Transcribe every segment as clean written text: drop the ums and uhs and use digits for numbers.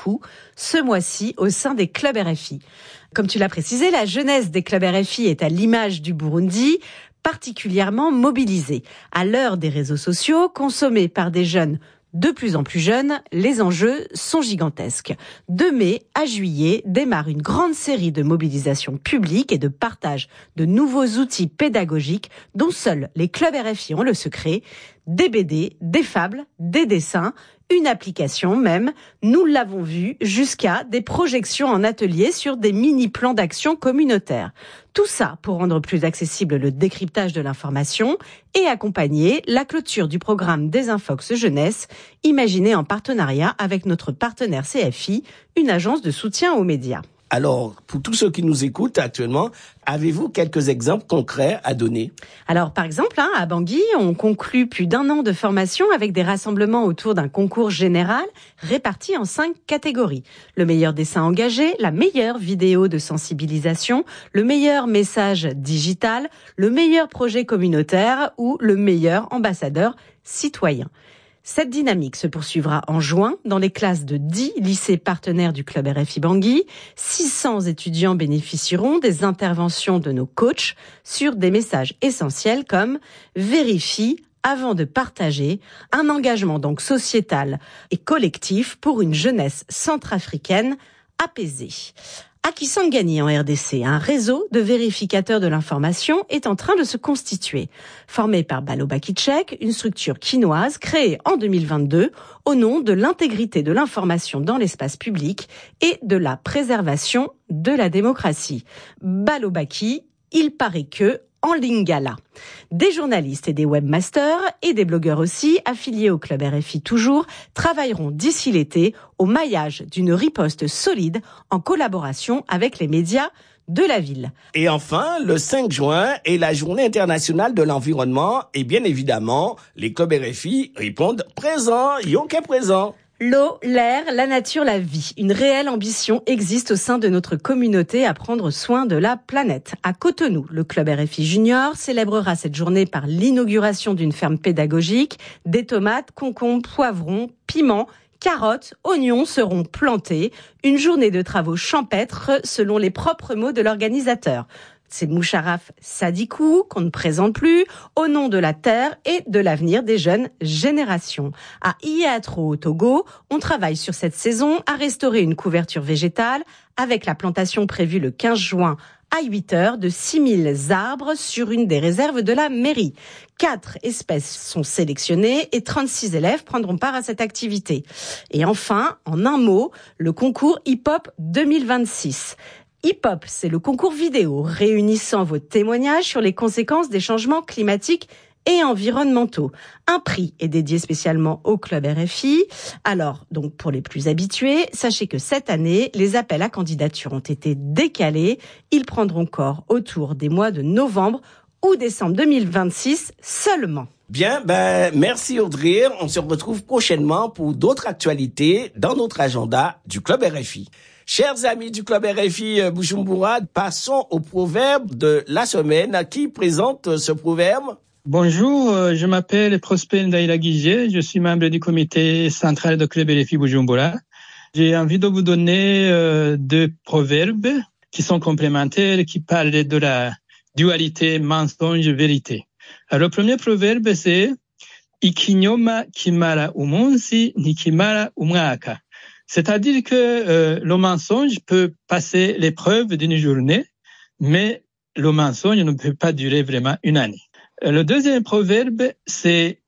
beaucoup ce mois-ci au sein des clubs RFI. Comme tu l'as précisé, la jeunesse des clubs RFI est à l'image du Burundi, particulièrement mobilisée. À l'heure des réseaux sociaux, consommés par des jeunes de plus en plus jeunes, les enjeux sont gigantesques. De mai à juillet démarre une grande série de mobilisations publiques et de partage de nouveaux outils pédagogiques dont seuls les clubs RFI ont le secret. Des BD, des fables, des dessins, une application même, nous l'avons vu, jusqu'à des projections en atelier sur des mini-plans d'action communautaires. Tout ça pour rendre plus accessible le décryptage de l'information et accompagner la clôture du programme Desinfox Jeunesse, imaginé en partenariat avec notre partenaire CFI, une agence de soutien aux médias. Alors, pour tous ceux qui nous écoutent actuellement, avez-vous quelques exemples concrets à donner? Alors, par exemple, à Bangui, on conclut plus d'1 an de formation avec des rassemblements autour d'un concours général réparti en 5 catégories. Le meilleur dessin engagé, la meilleure vidéo de sensibilisation, le meilleur message digital, le meilleur projet communautaire ou le meilleur ambassadeur citoyen. Cette dynamique se poursuivra en juin dans les classes de 10 lycées partenaires du club RFI Bangui. 600 étudiants bénéficieront des interventions de nos coachs sur des messages essentiels comme « Vérifie avant de partager », un engagement donc sociétal et collectif pour une jeunesse centrafricaine apaisée. À Kisangani en RDC, un réseau de vérificateurs de l'information est en train de se constituer. Formé par Baloba Kitchek, une structure quinoise créée en 2022 au nom de l'intégrité de l'information dans l'espace public et de la préservation de la démocratie. Balobaki, il paraît que en lingala. Des journalistes et des webmasters et des blogueurs aussi, affiliés au club RFI toujours, travailleront d'ici l'été au maillage d'une riposte solide en collaboration avec les médias de la ville. Et enfin, le 5 juin est la journée internationale de l'environnement et bien évidemment, les clubs RFI répondent présent, Yonke présent. L'eau, l'air, la nature, la vie. Une réelle ambition existe au sein de notre communauté à prendre soin de la planète. À Cotonou, le club RFI Junior célébrera cette journée par l'inauguration d'une ferme pédagogique. Des tomates, concombres, poivrons, piments, carottes, oignons seront plantés. Une journée de travaux champêtres selon les propres mots de l'organisateur. C'est Moucharaf Sadikou, qu'on ne présente plus, au nom de la terre et de l'avenir des jeunes générations. À Iatro, au Togo, on travaille sur cette saison à restaurer une couverture végétale avec la plantation prévue le 15 juin à 8 heures de 6000 arbres sur une des réserves de la mairie. 4 espèces sont sélectionnées et 36 élèves prendront part à cette activité. Et enfin, en un mot, le concours hip-hop 2026. Hip-hop, c'est le concours vidéo réunissant vos témoignages sur les conséquences des changements climatiques et environnementaux. Un prix est dédié spécialement au club RFI. Alors, donc pour les plus habitués, sachez que cette année, les appels à candidature ont été décalés. Ils prendront corps autour des mois de novembre ou décembre 2026 seulement. Bien, merci Audrey. On se retrouve prochainement pour d'autres actualités dans notre agenda du club RFI. Chers amis du club RFI Bujumbura, passons au proverbe de la semaine. Qui présente ce proverbe? Bonjour, je m'appelle Prosper Ndaïla-Guigé, je suis membre du comité central du club RFI Bujumbura. J'ai envie de vous donner 2 proverbes qui sont complémentaires, qui parlent de la dualité mensonge-vérité. Alors, le premier proverbe, c'est « Ikinyoma kimara umunsi ni kimara umwaka ». C'est-à-dire que le mensonge peut passer l'épreuve d'une journée, mais le mensonge ne peut pas durer vraiment une année. Le deuxième proverbe, c'est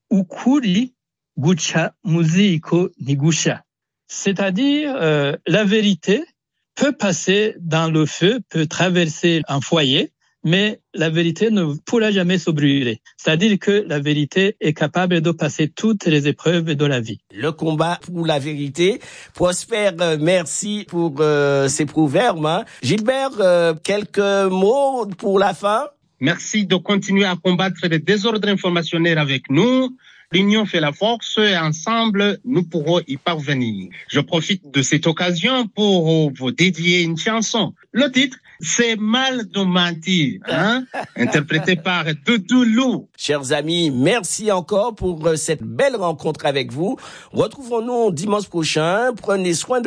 ukuri gucha muziko nigusha. C'est-à-dire la vérité peut passer dans le feu, peut traverser un foyer, mais la vérité ne pourra jamais se brûler. C'est-à-dire que la vérité est capable de passer toutes les épreuves de la vie. Le combat pour la vérité. Prosper, merci pour ces proverbes. Gilbert, quelques mots pour la fin? Merci de continuer à combattre les désordres informationnels avec nous. L'union fait la force et ensemble, nous pourrons y parvenir. Je profite de cette occasion pour vous dédier une chanson. Le titre, c'est Mal de mentir, interprété par Doudou Lou. Chers amis, merci encore pour cette belle rencontre avec vous. Retrouvons-nous dimanche prochain. Prenez soin de